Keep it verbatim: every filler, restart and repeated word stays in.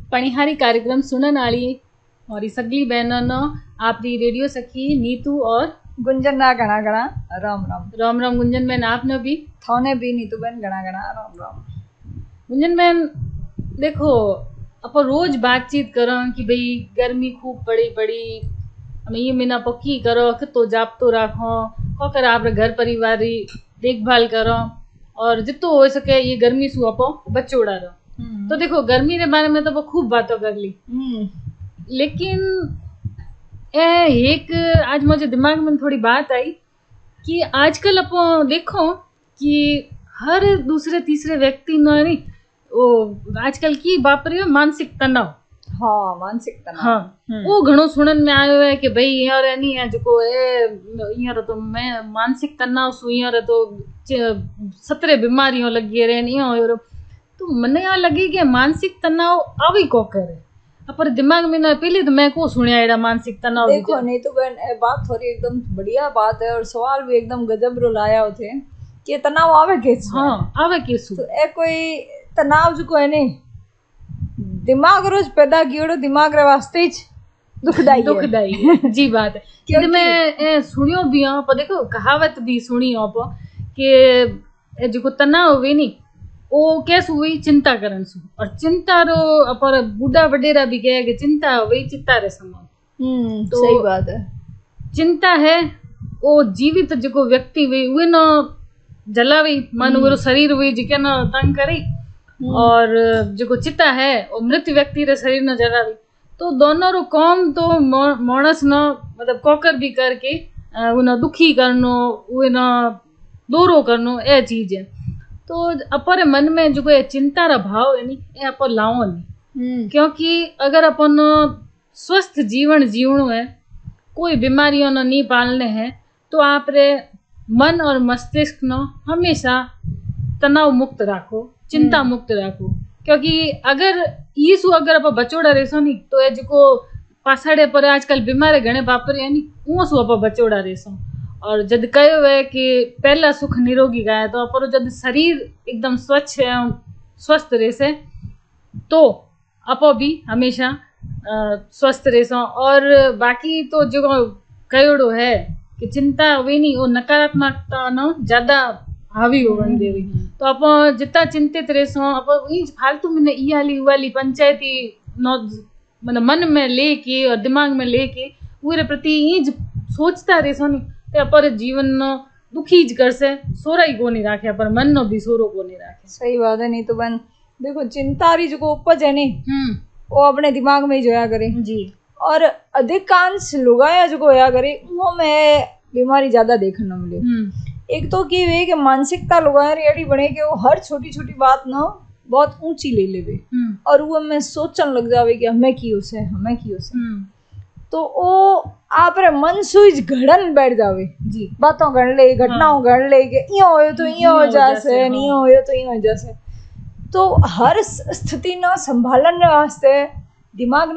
पणिहारी कार्यक्रम सुनन वाली और सगली बहनों नो आपरी रेडियो सखी नीतू और गुंजन ना घना घना राम राम राम राम। गुंजन बहन आपने भी थाने भी नीतू बहन घना घना राम राम। गुंजन बहन देखो अपन रोज बातचीत करो कि भाई गर्मी खूब पड़ी पड़ी हमें ये महीना पक्की करो कि तो जाप तो राखो होकर आप घर परिवार री देखभाल करो और जितो हो सके ये गर्मी सु अपो बचोड़ा रहो। तो देखो गर्मी के बारे में तो वो खूब बातों कर ली, लेकिन ए एक आज मुझे दिमाग में थोड़ी बात आई कि आजकल अपो देखो कि हर दूसरे तीसरे व्यक्ति ने नहीं वो आजकल की बापरी मानसिक तनाव। हाँ मानसिक तनाव हाँ वो घणो सुनन में आयो है कि भाई यार नहीं है जो ए यार तो मैं मानसिक तनाव सु यार तो सतरे बीमारियों लगी रहनी हो। तो मने यहाँ लगे कि मानसिक तनाव आवी को करे पर दिमाग में ना पहले तो मैं को सुनिया एड़ा मानसिक तनाव। देखो नहीं तो बहन ए बात थोड़ी एकदम बढ़िया बात है और सवाल भी एकदम गजब रो लाया होते कि तनाव आवे केसु। हाँ आवे केसु तो ए कोई तनाव जो है ने दिमाग रोज पैदा कियोड़ो दिमाग रे वास्ते ही दुखदाई दुखदाई है जी बात है क्योंकि मैं ए सुनियो भी हां पर देखो कहावत भी सुनी हो पर कि जो तनाव हुई नी ओ कैसे हुई चिंता करन सु और चिंता रो अपर बूढ़ा वडेरा भी कहे कि चिंता हुई चित्ता रे समान। हम्म तो सही बात है। चिंता है ओ जीवित जो व्यक्ति हुई वे न जलावी मन वो शरीर हुई जिके न तंग करी और जो चित्ता है वो मृत व्यक्ति रे शरीर न जलावी। तो दोनों रो कौम तो मानस न मतलब कोकर भी करके उन दुखी करनो वे न दूरो करनो ए चीज है। तो अपर मन में जो कोई चिंता रा भाव है नी ए अपन लाओ नहीं, क्योंकि अगर अपन स्वस्थ जीवन जीवनो है कोई बीमारियों न नहीं पालने हैं तो आप रे मन और मस्तिष्क न हमेशा तनाव मुक्त राखो चिंता मुक्त राखो। क्योंकि अगर ये सु अगर आप बचोड़ा रेसो नहीं तो ये जो पासाड़े पर आजकल बीमारी घणे वापरे है नी वो सु आप बचोड़ा रेसो। और जब कहो है कि पहला सुख निरोगी गाय तो पर जब शरीर एकदम स्वच्छ है स्वस्थ रहे तो अपो भी हमेशा स्वस्थ रहे। और बाकी तो जो कहोड़ो है कि चिंता वे नहीं वो नकारात्मकता न ज्यादा हावी हो बन देवी। तो आप जितना चिंतित रहो आप फालतू में ई वाली वाली पंचायती मतलब मन में लेके और दिमाग में लेके पूरे प्रति इंज सोचता रहो नहीं ते पर जीवन नो दुखी ज कर से सोरा ही को नहीं राखे पर मन नो भी सोरो को नहीं राखे। सही बात है। नहीं तो बन देखो चिंता री जो उपज है नी वो अपने दिमाग में ही जोया करे जी। और अधिकांश लोगाया जो होया करे वो में बीमारी ज्यादा देखने को मिले। एक तो की वे कि मानसिकता लोगाया री एडी बने कि वो हर छोटी छोटी बात ना बहुत ऊंची ले लेवे और वो में सोचन लग जावे कि हमें की उसे हमें की उसे तो वो आप रे मन सुई घड़न बैठ जावे जी। बातों गण ले घटनाओं गण ले के इयो होयो तो इयो हो जासे नहीं होयो तो इयो हो जासे। तो हर स्थिति ना संभालन वास्ते दिमाग